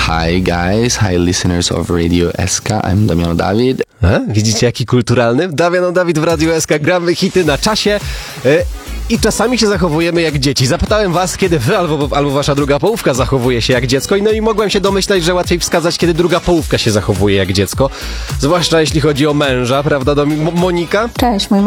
Hi guys, hi listeners of Radio SK, I'm Damiano Dawid. Widzicie, jaki kulturalny? Damiano Dawid w Radiu SK, gramy hity na czasie i czasami się zachowujemy jak dzieci. Zapytałem was, kiedy wy albo wasza druga połówka zachowuje się jak dziecko i mogłem się domyślać, że łatwiej wskazać, kiedy druga połówka się zachowuje jak dziecko. Zwłaszcza jeśli chodzi o męża, prawda Monika? Cześć, mój